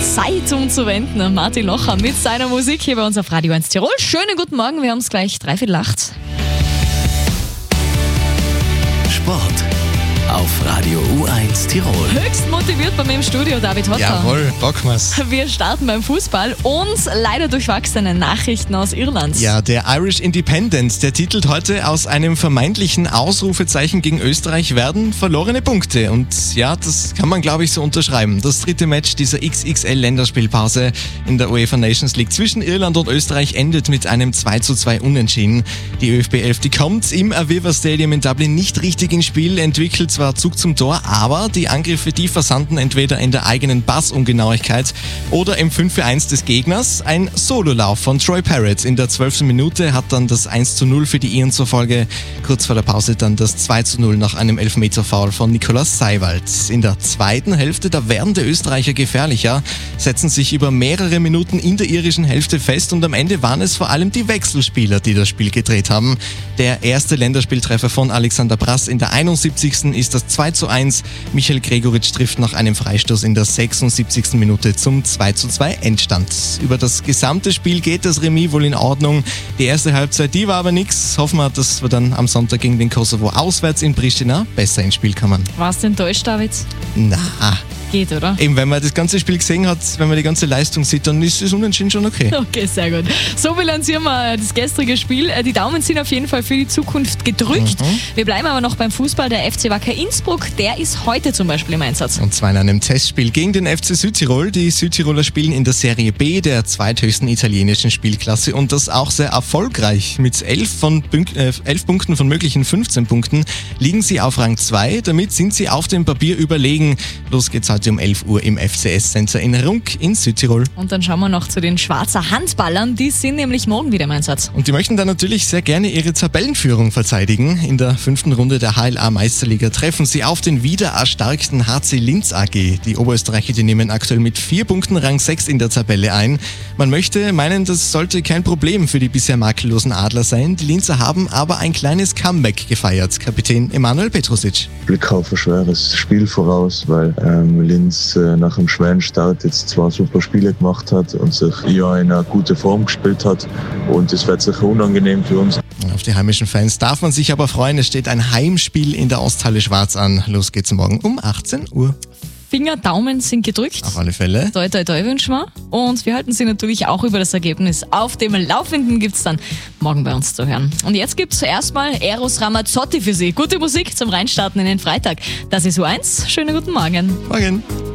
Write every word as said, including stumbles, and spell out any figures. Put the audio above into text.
Zeit umzuwenden. Martin Locher mit seiner Musik hier bei uns auf Radio eins Tirol. Schönen guten Morgen, wir haben es gleich dreiviertel acht. Sport auf Radio U eins Tirol. Höchst motiviert bei mir im Studio, David Hotter. Jawohl, packen wir's. Wir starten beim Fußball und leider durchwachsene Nachrichten aus Irland. Ja, der Irish Independent, der titelt heute: Aus einem vermeintlichen Ausrufezeichen gegen Österreich werden verlorene Punkte. Und ja, das kann man, glaube ich, so unterschreiben. Das dritte Match dieser X X L-Länderspielpause in der UEFA Nations League zwischen Irland und Österreich endet mit einem zwei zu zwei Unentschieden. Die ÖFB elf, die kommt im Aviva Stadium in Dublin nicht richtig ins Spiel, entwickelt zwar Zug zum Tor, aber die Angriffe, die versanden entweder in der eigenen Passungenauigkeit oder im fünf zu eins des Gegners. Ein Sololauf von Troy Parrott in der zwölften Minute hat dann das eins zu null für die Iren zur Folge. Kurz vor der Pause dann das zwei zu null nach einem Elfmeter-Foul von Nikolaus Seiwald. In der zweiten Hälfte, da werden die Österreicher gefährlicher, setzen sich über mehrere Minuten in der irischen Hälfte fest und am Ende waren es vor allem die Wechselspieler, die das Spiel gedreht haben. Der erste Länderspieltreffer von Alexander Brass in der einundsiebzigsten ist das zwei zu eins. Michael Gregoritsch trifft nach einem Freistoß in der sechsundsiebzigsten Minute zum zwei zu zwei Endstand. Über das gesamte Spiel geht das Remis wohl in Ordnung. Die erste Halbzeit, die war aber nix. Hoffen wir, dass wir dann am Sonntag gegen den Kosovo auswärts in Pristina besser ins Spiel kommen. Warst du enttäuscht, David? Na, Geht, oder? eben wenn man das ganze Spiel gesehen hat, wenn man die ganze Leistung sieht, dann ist das Unentschieden schon okay. Okay, sehr gut. So bilanzieren wir das gestrige Spiel. Die Daumen sind auf jeden Fall für die Zukunft gedrückt. Mhm. Wir bleiben aber noch beim Fußball. Der F C Wacker Innsbruck, der ist heute zum Beispiel im Einsatz. Und zwar in einem Testspiel gegen den F C Südtirol. Die Südtiroler spielen in der Serie B, der zweithöchsten italienischen Spielklasse, und das auch sehr erfolgreich. Mit elf, von, äh, elf Punkten von möglichen fünfzehn Punkten liegen sie auf Rang zwei. Damit sind sie auf dem Papier überlegen. Los geht's heute um elf Uhr im F C S-Center in Runk in Südtirol. Und dann schauen wir noch zu den Schwarzer Handballern. Die sind nämlich morgen wieder im Einsatz. Und die möchten dann natürlich sehr gerne ihre Tabellenführung verteidigen. In der fünften Runde der H L A-Meisterliga treffen sie auf den wieder erstarkten H C Linz A G. Die Oberösterreicher, die nehmen aktuell mit vier Punkten Rang sechs in der Tabelle ein. Man möchte meinen, das sollte kein Problem für die bisher makellosen Adler sein. Die Linzer haben aber ein kleines Comeback gefeiert. Kapitän Emanuel Petrusic. Blick auf ein schweres Spiel voraus, weil ähm, Linz äh, nach einem schweren Start jetzt zwei super Spiele gemacht hat und sich ja in einer guten Form gespielt hat, und es wird sicher unangenehm für uns. Auf die heimischen Fans darf man sich aber freuen. Es steht ein Heimspiel in der Osthalle Schwarz an. Los geht's morgen um achtzehn Uhr. Finger, Daumen sind gedrückt. Auf alle Fälle. Toi, toi, toi wünschen wir. Und wir halten Sie natürlich auch über das Ergebnis auf dem Laufenden. Gibt's dann morgen bei uns zu hören. Und jetzt gibt's erstmal Eros Ramazzotti für Sie. Gute Musik zum Reinstarten in den Freitag. Das ist U eins. Schönen guten Morgen. Morgen.